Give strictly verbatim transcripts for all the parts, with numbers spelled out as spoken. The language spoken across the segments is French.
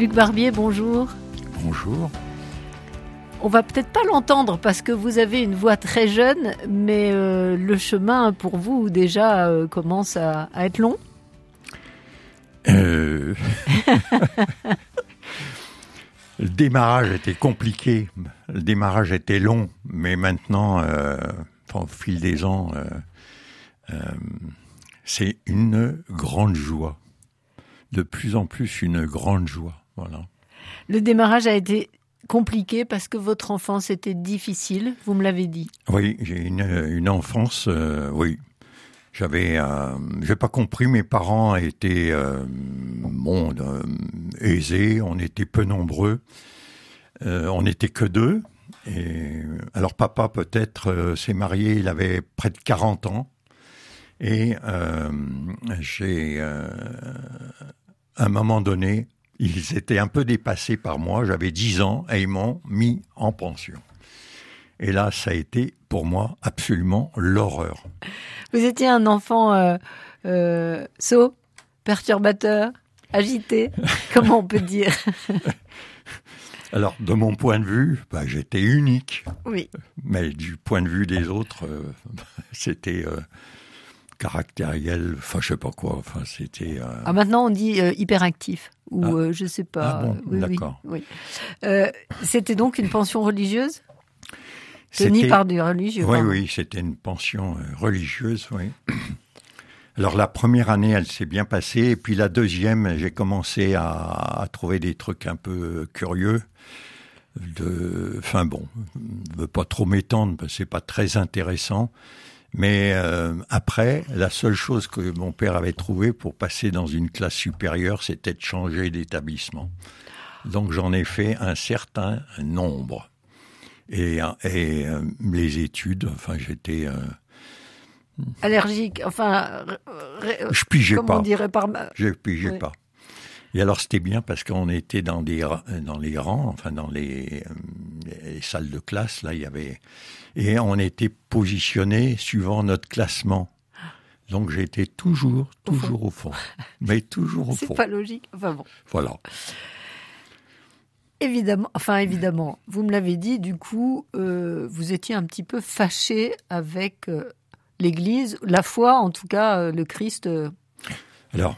Luc Barbier, bonjour. Bonjour. On va peut-être pas l'entendre parce que vous avez une voix très jeune, mais euh, le chemin pour vous déjà euh, commence à, à être long. Euh... Le démarrage était compliqué, le démarrage était long, mais maintenant, euh, au fil des ans, euh, euh, c'est une grande joie. De plus en plus, une grande joie. Voilà. Le démarrage a été compliqué parce que votre enfance était difficile, vous me l'avez dit. Oui, j'ai une, une enfance, euh, oui. J'avais, euh, j'ai pas compris, mes parents étaient euh, bon, euh, aisés, on était peu nombreux, euh, on n'était que deux. Et alors papa peut-être euh, s'est marié, il avait près de quarante ans, et euh, j'ai, euh, à un moment donné, ils étaient un peu dépassés par moi, j'avais dix ans, et ils m'ont mis en pension. Et là, ça a été, pour moi, absolument l'horreur. Vous étiez un enfant euh, euh, sot, perturbateur, agité, comment on peut dire? Alors, de mon point de vue, bah, j'étais unique. Oui. Mais du point de vue des autres, euh, c'était euh, caractériel, enfin, je sais pas quoi, enfin, c'était... Euh... Ah, maintenant, on dit euh, hyperactif, ou ah. euh, je sais pas. Ah bon, oui, d'accord. Oui, oui. Euh, c'était donc une pension religieuse? Tenue par des religieux. Oui, pardon. oui, c'était une pension euh, religieuse, oui. Alors la première année, elle s'est bien passée, et puis la deuxième, j'ai commencé à, à trouver des trucs un peu curieux. De, enfin bon, je ne veux pas trop m'étendre, parce que c'est pas très intéressant. Mais euh, après, la seule chose que mon père avait trouvée pour passer dans une classe supérieure, c'était de changer d'établissement. Donc j'en ai fait un certain nombre. Et, et euh, les études, enfin j'étais... Euh, allergique, enfin... Ré, je pigeais comme pas. on dirait par... Je pigeais oui. pas. Et alors c'était bien parce qu'on était dans, des, dans les rangs, enfin dans les, les salles de classe, là il y avait... Et on était positionnés suivant notre classement. Donc j'étais toujours, au toujours fond. au fond. Mais toujours au C'est fond. C'est pas logique, enfin bon. Voilà. Évidemment, enfin évidemment, vous me l'avez dit, du coup, euh, vous étiez un petit peu fâché avec euh, l'Église, la foi, en tout cas, euh, le Christ. Euh... Alors,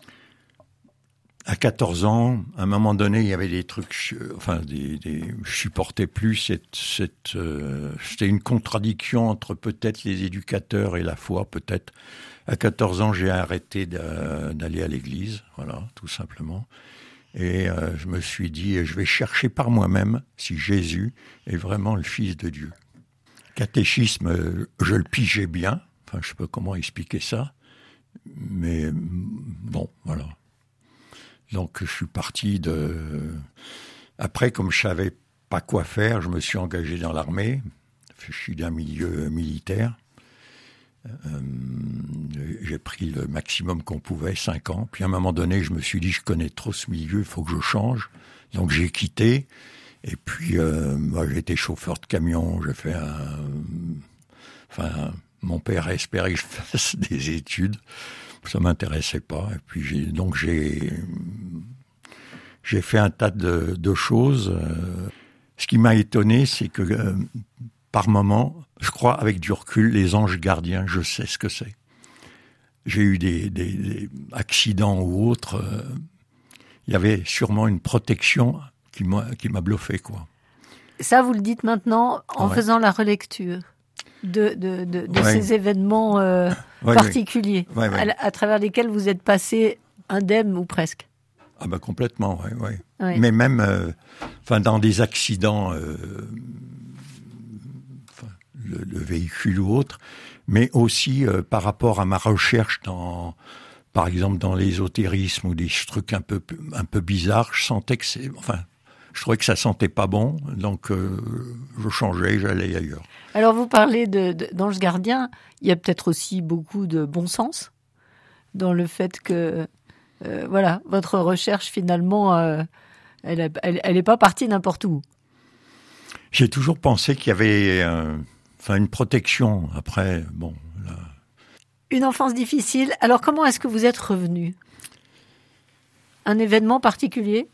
à quatorze ans, à un moment donné, il y avait des trucs, je, enfin, des, des, je supportais plus cette, cette, euh, c'était une contradiction entre peut-être les éducateurs et la foi, peut-être. À quatorze ans, j'ai arrêté de, d'aller à l'église, voilà, tout simplement. Et euh, je me suis dit, je vais chercher par moi-même si Jésus est vraiment le Fils de Dieu. Catéchisme, je le pigeais bien, enfin, je sais pas comment expliquer ça, mais bon, voilà. Donc je suis parti de... Après, comme je savais pas quoi faire, je me suis engagé dans l'armée. Je suis d'un milieu militaire. Euh, j'ai pris le maximum qu'on pouvait, cinq ans. Puis à un moment donné, je me suis dit, je connais trop ce milieu, il faut que je change. Donc j'ai quitté. Et puis, euh, moi, j'étais chauffeur de camion. J'ai fait un... Enfin, mon père espérait que je fasse des études. Ça m'intéressait pas. Et puis j'ai, donc j'ai j'ai fait un tas de, de choses. Ce qui m'a étonné, c'est que euh, par moment, je crois avec du recul, les anges gardiens, je sais ce que c'est. J'ai eu des, des, des accidents ou autres. Euh, il y avait sûrement une protection qui m'a qui m'a bluffé, quoi. Ça, vous le dites maintenant en ouais. faisant la relecture de, de, de, de ouais. ces événements euh, ouais, particuliers ouais. Ouais, ouais. À, à travers lesquels vous êtes passé indemne ou presque. Ah ben complètement, oui. Ouais. Ouais. Mais même euh, enfin, dans des accidents, euh, enfin, le, le véhicule ou autre, mais aussi euh, par rapport à ma recherche dans, par exemple dans l'ésotérisme ou des trucs un peu, un peu bizarres, je sentais que c'est... Enfin, je trouvais que ça sentait pas bon, donc euh, je changeais, j'allais ailleurs. Alors vous parlez de, de, d'ange gardien, il y a peut-être aussi beaucoup de bon sens dans le fait que, euh, voilà, votre recherche finalement, euh, elle n'est elle, elle pas partie n'importe où. J'ai toujours pensé qu'il y avait euh, enfin, une protection après, bon... Là... Une enfance difficile, alors comment est-ce que vous êtes revenu ? Un événement particulier ?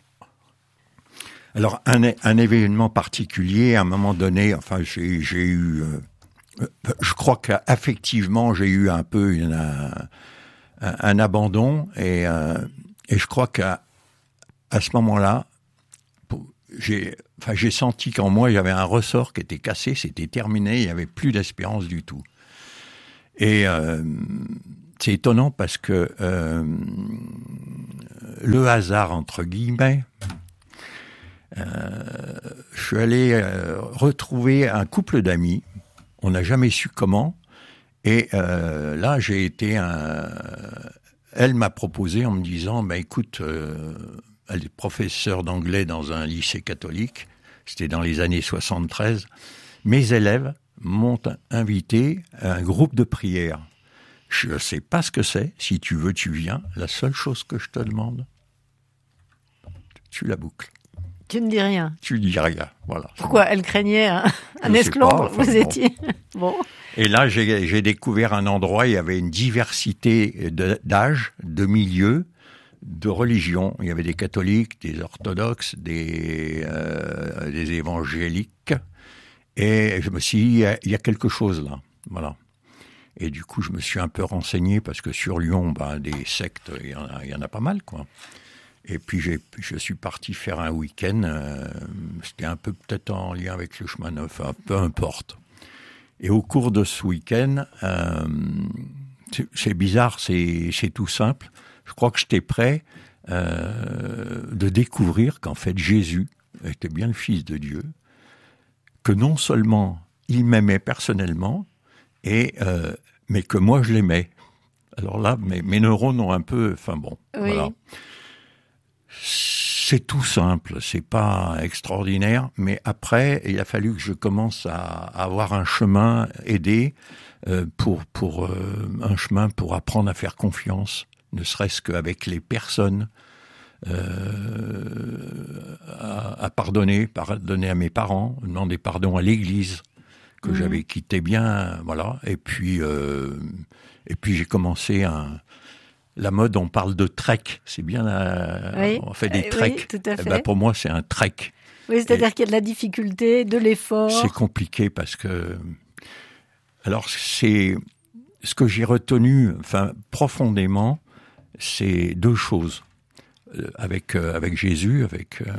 Alors, un, un événement particulier, à un moment donné, enfin, j'ai, j'ai eu... Euh, je crois qu'effectivement, j'ai eu un peu une, un, un abandon, et, euh, et je crois qu'à à ce moment-là, j'ai, enfin, j'ai senti qu'en moi, il y avait un ressort qui était cassé, c'était terminé, il n'y avait plus d'espérance du tout. Et euh, c'est étonnant parce que euh, le hasard, entre guillemets, euh, je suis allé euh, retrouver un couple d'amis, on n'a jamais su comment, et euh, là, j'ai été un... Elle m'a proposé en me disant, bah, écoute, euh, elle est professeure d'anglais dans un lycée catholique, c'était dans les années soixante-treize, mes élèves m'ont invité à un groupe de prière. Je ne sais pas ce que c'est, si tu veux, tu viens. La seule chose que je te demande, tu la boucles. Tu ne dis rien. Tu dis rien, voilà. Pourquoi? Elle craignait un, un esclandre, enfin, vous bon. étiez... Bon. Et là, j'ai, j'ai découvert un endroit, il y avait une diversité de, d'âge, de milieux, de religions. Il y avait des catholiques, des orthodoxes, des, euh, des évangéliques. Et je me suis dit, il y a, il y a quelque chose là, voilà. Et du coup, je me suis un peu renseigné, parce que sur Lyon, ben, des sectes, il y en a, il y en a pas mal, quoi. Et puis, j'ai, je suis parti faire un week-end, euh, c'était un peu peut-être en lien avec le chemin neuf, enfin, peu importe. Et au cours de ce week-end, euh, c'est, c'est bizarre, c'est, c'est tout simple. Je crois que j'étais prêt euh, de découvrir qu'en fait, Jésus était bien le Fils de Dieu, que non seulement il m'aimait personnellement, et, euh, mais que moi, je l'aimais. Alors là, mes, mes neurones ont un peu... Enfin bon, Oui. voilà. C'est tout simple, c'est pas extraordinaire, mais après, il a fallu que je commence à, à avoir un chemin aidé euh, pour, pour euh, un chemin pour apprendre à faire confiance, ne serait-ce qu'avec les personnes, euh, à, à pardonner, pardonner à mes parents, demander pardon à l'église que mmh. j'avais quitté bien, voilà. Et puis, euh, et puis j'ai commencé un La mode, on parle de trek, c'est bien, la... oui, on fait des euh, treks. Oui, tout à fait. Eh ben, pour moi, c'est un trek. Oui, c'est-à-dire Et qu'il y a de la difficulté, de l'effort. C'est compliqué parce que, alors c'est ce que j'ai retenu, enfin profondément, c'est deux choses euh, avec euh, avec Jésus, avec euh,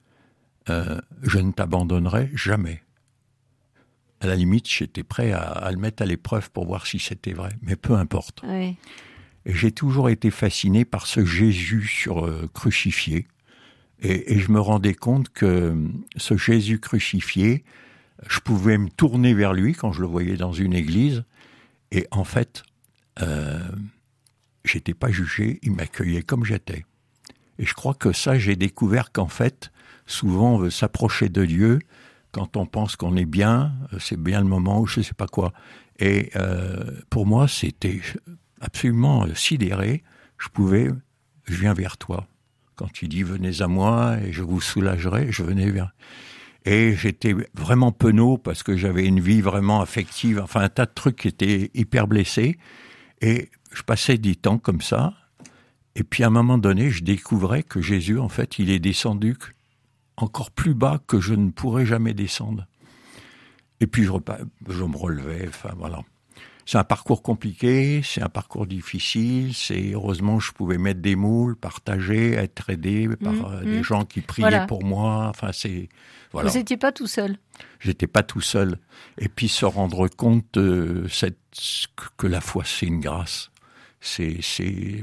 euh, je ne t'abandonnerai jamais. À la limite, j'étais prêt à, à le mettre à l'épreuve pour voir si c'était vrai, mais peu importe. Oui. Et j'ai toujours été fasciné par ce Jésus sur euh, crucifié. Et, et je me rendais compte que ce Jésus crucifié, je pouvais me tourner vers lui quand je le voyais dans une église. Et en fait, euh, j'étais pas jugé, il m'accueillait comme j'étais. Et je crois que ça, j'ai découvert qu'en fait, souvent on veut s'approcher de Dieu quand on pense qu'on est bien, c'est bien le moment où je sais pas quoi. Et euh, pour moi, c'était absolument sidéré. Je pouvais, je viens vers toi. Quand il dit venez à moi et je vous soulagerai, je venais vers. Et j'étais vraiment penaud parce que j'avais une vie vraiment affective, enfin un tas de trucs qui étaient hyper blessés. Et je passais des temps comme ça. Et puis à un moment donné, je découvrais que Jésus, en fait, il est descendu encore plus bas que je ne pourrais jamais descendre. Et puis je, repas, je me relevais, enfin voilà. C'est un parcours compliqué, c'est un parcours difficile, c'est heureusement je pouvais mettre des moules, partager, être aidé par mmh, euh, des mmh. gens qui priaient voilà. pour moi, enfin c'est... Voilà. Vous n'étiez pas tout seul. J'étais pas tout seul. Et puis se rendre compte euh, cette, que la foi c'est une grâce. C'est, c'est,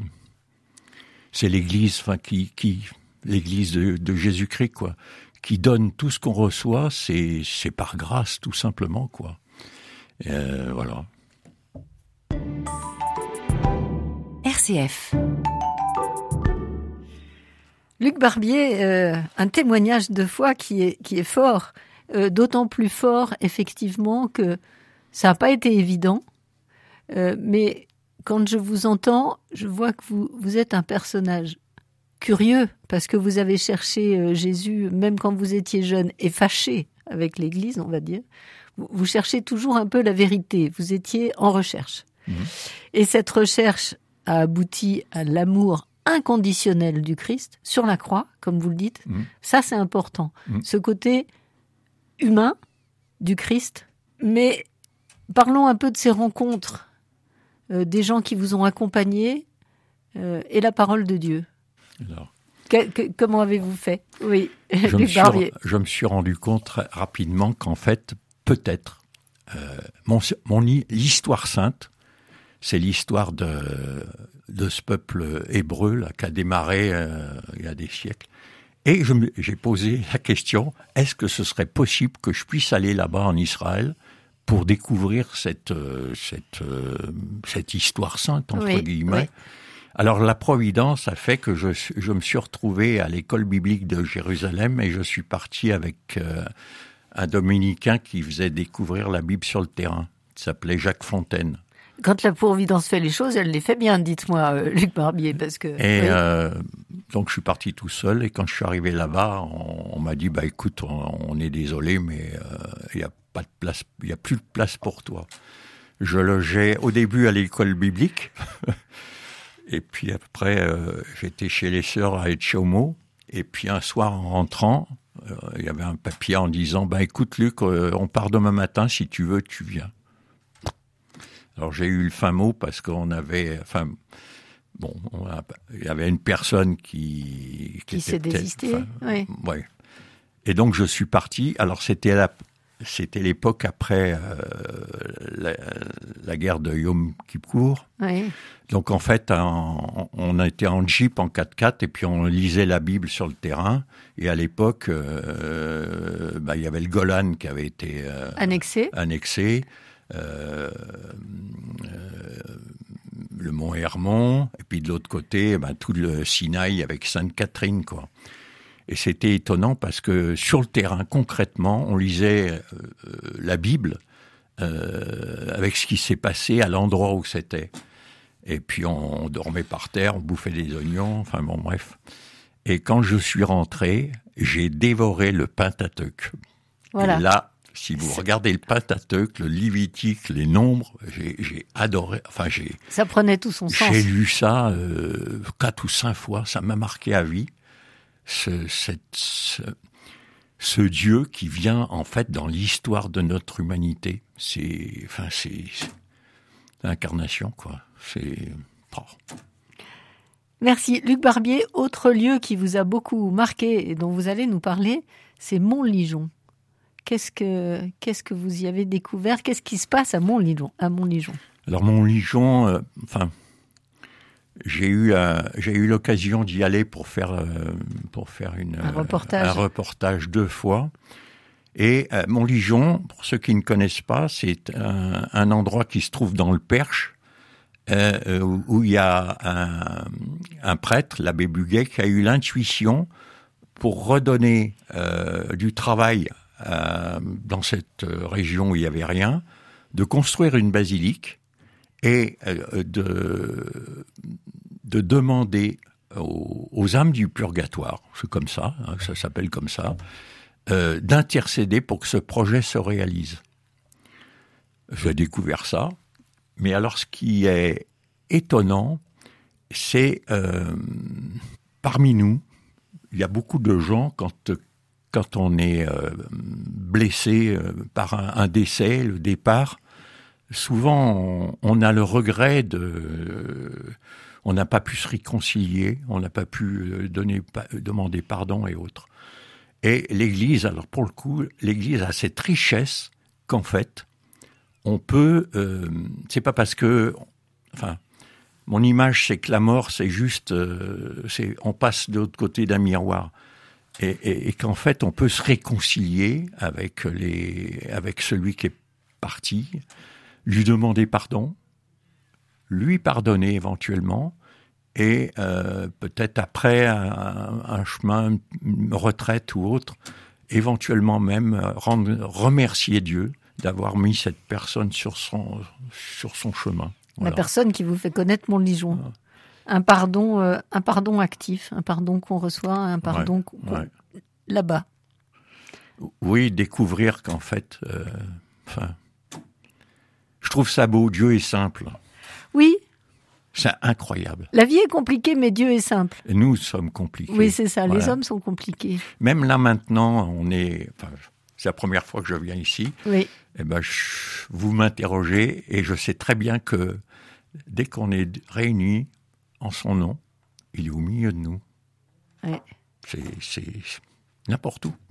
c'est l'Église, enfin qui... qui l'Église de, de Jésus-Christ, quoi, qui donne tout ce qu'on reçoit, c'est, c'est par grâce, tout simplement, quoi. Euh, voilà. R C F. Luc Barbier, euh, un témoignage de foi qui est, qui est fort, euh, d'autant plus fort, effectivement, que ça n'a pas été évident, euh, mais quand je vous entends, je vois que vous, vous êtes un personnage curieux, parce que vous avez cherché Jésus, même quand vous étiez jeune, et fâché avec l'Église, on va dire. Vous cherchez toujours un peu la vérité. Vous étiez en recherche. Mmh. Et cette recherche a abouti à l'amour inconditionnel du Christ sur la croix, comme vous le dites, mmh. ça c'est important. Mmh. Ce côté humain du Christ. Mais parlons un peu de ces rencontres, euh, des gens qui vous ont accompagné euh, et la parole de Dieu. Alors, que, que, comment avez-vous fait? Oui, je me, suis, je me suis rendu compte rapidement qu'en fait, peut-être, euh, mon, mon, l'histoire sainte, c'est l'histoire de, de ce peuple hébreu là, qui a démarré euh, il y a des siècles. Et je me, j'ai posé la question, est-ce que ce serait possible que je puisse aller là-bas en Israël pour découvrir cette, euh, cette, euh, cette histoire sainte, entre oui, guillemets. Oui. Alors la Providence a fait que je, je me suis retrouvé à l'école biblique de Jérusalem et je suis parti avec euh, un dominicain qui faisait découvrir la Bible sur le terrain. Il s'appelait Jacques Fontaine. Quand la Providence fait les choses, elle les fait bien, dites-moi, euh, Luc Barbier, parce que... Et oui. euh, donc je suis parti tout seul et quand je suis arrivé là-bas, on, on m'a dit, bah écoute, on, on est désolé, mais il euh, y a pas de place, il y a plus de place pour toi. Je logeais au début à l'école biblique, et puis après euh, j'étais chez les sœurs à Etchomo, et puis un soir en rentrant, euh, il y avait un papier en disant, bah écoute Luc, euh, on part demain matin, si tu veux, tu viens. Alors j'ai eu le fin mot parce qu'on avait, enfin, bon, on a, il y avait une personne qui qui, qui s'est désistée, oui. Ouais. Et donc je suis parti. Alors c'était la, c'était l'époque après euh, la, la guerre de Yom Kippour. Oui. Donc en fait, en, on a été en Jeep en quatre-quatre et puis on lisait la Bible sur le terrain. Et à l'époque, euh, bah, il y avait le Golan qui avait été euh, annexé. annexé. Euh, euh, le mont Hermon, et puis de l'autre côté, ben, tout le Sinaï avec Sainte-Catherine, quoi. Et c'était étonnant parce que sur le terrain, concrètement, on lisait euh, la Bible euh, avec ce qui s'est passé à l'endroit où c'était. Et puis on, on dormait par terre, on bouffait des oignons, enfin bon, bref. Et quand je suis rentré, j'ai dévoré le Pentateuque. Voilà. Et là, si vous regardez le Pentateuque, le Lévitique, les nombres, j'ai, j'ai adoré. Enfin, j'ai. Ça prenait tout son sens. J'ai lu ça euh, quatre ou cinq fois. Ça m'a marqué à vie. Ce, cette, ce, ce Dieu qui vient en fait dans l'histoire de notre humanité. C'est, enfin, c'est, c'est l'incarnation, quoi. C'est. Oh. Merci, Luc Barbier. Autre lieu qui vous a beaucoup marqué et dont vous allez nous parler, c'est Montligeon. Qu'est-ce que, qu'est-ce que vous y avez découvert? Qu'est-ce qui se passe à Montligeon, à Montligeon? Alors, Montligeon, euh, enfin, j'ai eu, euh, j'ai eu l'occasion d'y aller pour faire, euh, pour faire une, un, reportage. Euh, un reportage deux fois. Et euh, Montligeon, pour ceux qui ne connaissent pas, c'est un, un endroit qui se trouve dans le Perche, euh, où, où il y a un, un prêtre, l'abbé Buguet, qui a eu l'intuition pour redonner euh, du travail Euh, dans cette région où il n'y avait rien, de construire une basilique et euh, de, de demander aux, aux âmes du purgatoire, c'est comme ça, hein, ça s'appelle comme ça, euh, d'intercéder pour que ce projet se réalise. J'ai découvert ça, mais alors ce qui est étonnant, c'est euh, parmi nous, il y a beaucoup de gens, quand Quand on est euh, blessé euh, par un, un décès, le départ, souvent on, on a le regret de, euh, on n'a pas pu se réconcilier, on n'a pas pu donner, pa, demander pardon et autres. Et l'Église, alors pour le coup, l'Église a cette richesse qu'en fait, on peut, euh, c'est pas parce que, enfin, mon image c'est que la mort c'est juste, euh, c'est, on passe de l'autre côté d'un miroir. Et, et, et qu'en fait, on peut se réconcilier avec, les, avec celui qui est parti, lui demander pardon, lui pardonner éventuellement, et euh, peut-être après un, un chemin, une retraite ou autre, éventuellement même rendre, remercier Dieu d'avoir mis cette personne sur son, sur son chemin. Voilà. La personne qui vous fait connaître Montligeon. Voilà. Un pardon, euh, un pardon actif, un pardon qu'on reçoit, un pardon ouais, qu'on... Ouais. là-bas. Oui, découvrir qu'en fait, euh, enfin, je trouve ça beau. Dieu est simple. Oui, C'est incroyable. La vie est compliquée, mais Dieu est simple. Et nous sommes compliqués. Oui, c'est ça. Voilà. Les hommes sont compliqués. Même là maintenant, on est. Enfin, c'est la première fois que je viens ici. Oui. Eh ben, je, vous m'interrogez et je sais très bien que dès qu'on est réunis en son nom, il est au milieu de nous. Oui. C'est, c'est n'importe où.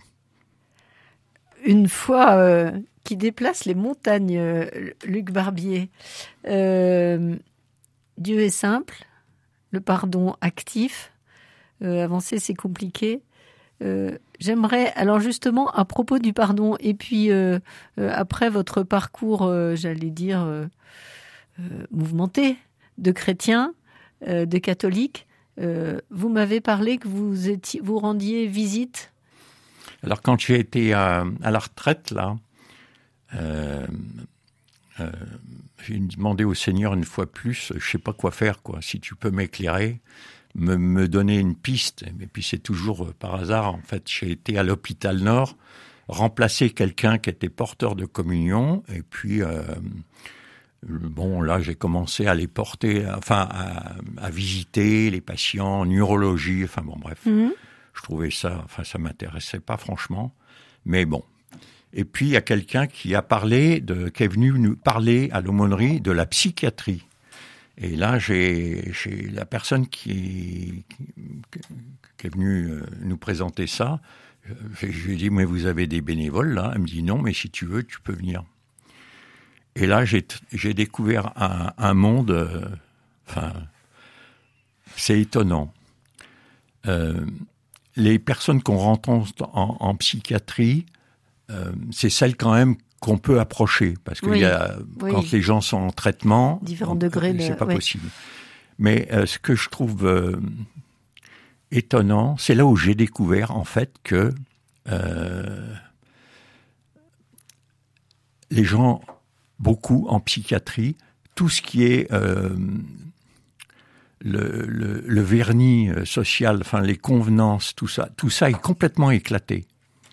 Une foi euh, qui déplace les montagnes, euh, Luc Barbier. Euh, Dieu est simple, le pardon actif. Euh, avancer, c'est compliqué. Euh, j'aimerais, alors justement, à propos du pardon, et puis euh, euh, après votre parcours, euh, j'allais dire, euh, euh, mouvementé, de chrétien, euh, de catholique, euh, vous m'avez parlé que vous étiez, vous rendiez visite. Alors quand j'ai été à, à la retraite, là, euh, euh, j'ai demandé au Seigneur une fois plus, je sais pas quoi faire, quoi. Si tu peux m'éclairer, me, me donner une piste. Et puis c'est toujours euh, par hasard, en fait, j'ai été à l'hôpital Nord, remplacer quelqu'un qui était porteur de communion, et puis euh, bon, là j'ai commencé à les porter, enfin à, à visiter les patients en urologie, enfin bon bref. Mmh. Je trouvais ça, enfin ça m'intéressait pas franchement, mais bon. Et puis il y a quelqu'un qui a parlé, de, qui est venu nous parler à l'aumônerie de la psychiatrie. Et là j'ai, j'ai la personne qui, qui, qui est venue nous présenter ça. Je, je lui ai dit mais vous avez des bénévoles là? Elle me dit non, mais si tu veux tu peux venir. Et là j'ai, j'ai découvert un, un monde, euh, enfin c'est étonnant. Euh, Les personnes qu'on rencontre en, en psychiatrie, euh, c'est celles quand même qu'on peut approcher. Parce que oui, y a, oui. quand les gens sont en traitement, différents on, degrés, c'est de, pas oui. possible. Mais euh, ce que je trouve euh, étonnant, c'est là où j'ai découvert en fait que euh, les gens, beaucoup en psychiatrie, tout ce qui est... Euh, Le, le, le vernis social, enfin les convenances, tout ça, tout ça est complètement éclaté.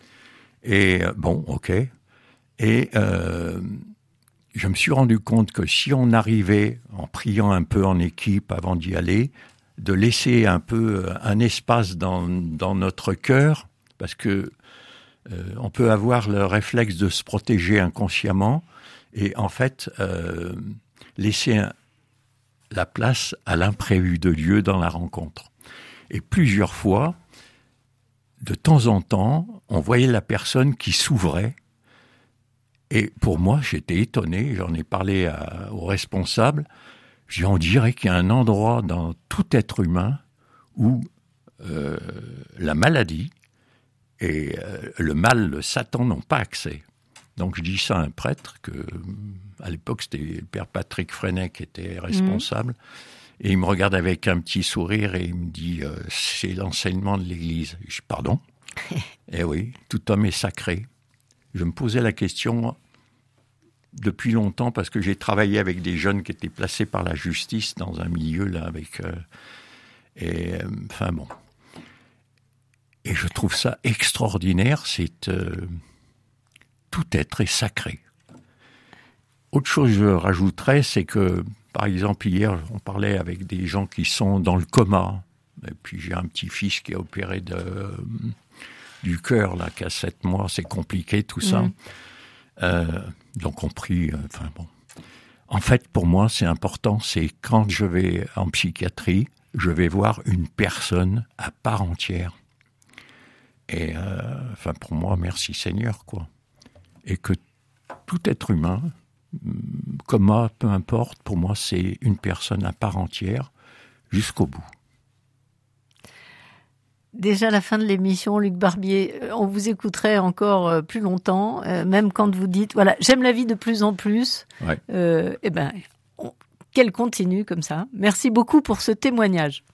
Et bon, ok. Et euh, je me suis rendu compte que si on arrivait, en priant un peu en équipe avant d'y aller, de laisser un peu un espace dans, dans notre cœur, parce que euh, on peut avoir le réflexe de se protéger inconsciemment, et en fait, euh, laisser un la place à l'imprévu de Dieu dans la rencontre. Et plusieurs fois, de temps en temps, on voyait la personne qui s'ouvrait. Et pour moi, j'étais étonné, j'en ai parlé à, aux responsables. Je dis, on dirait qu'il y a un endroit dans tout être humain où euh, la maladie et euh, le mal, le Satan n'ont pas accès. Donc je dis ça à un prêtre, que à l'époque c'était le père Patrick Freinet qui était responsable, mmh. et il me regarde avec un petit sourire et il me dit euh, « c'est l'enseignement de l'Église ». Je dis « pardon ?» Eh oui, tout homme est sacré. Je me posais la question depuis longtemps parce que j'ai travaillé avec des jeunes qui étaient placés par la justice dans un milieu là avec... Euh, et euh, enfin bon. Et je trouve ça extraordinaire, c'est... Euh, tout être est sacré. Autre chose que je rajouterais, c'est que, par exemple, hier, on parlait avec des gens qui sont dans le coma. Et puis, j'ai un petit-fils qui est opéré de, du cœur, là, qui a sept mois. C'est compliqué, tout ça. Mmh. Euh, donc, on prie. Euh, enfin, bon. En fait, pour moi, c'est important. C'est quand je vais en psychiatrie, je vais voir une personne à part entière. Et, euh, enfin, pour moi, merci Seigneur, quoi. Et que tout être humain, coma, peu importe, pour moi, c'est une personne à part entière, jusqu'au bout. Déjà la fin de l'émission, Luc Barbier, on vous écouterait encore plus longtemps, euh, même quand vous dites, voilà, j'aime la vie de plus en plus. Ouais. Euh, eh ben, on, qu'elle continue comme ça. Merci beaucoup pour ce témoignage.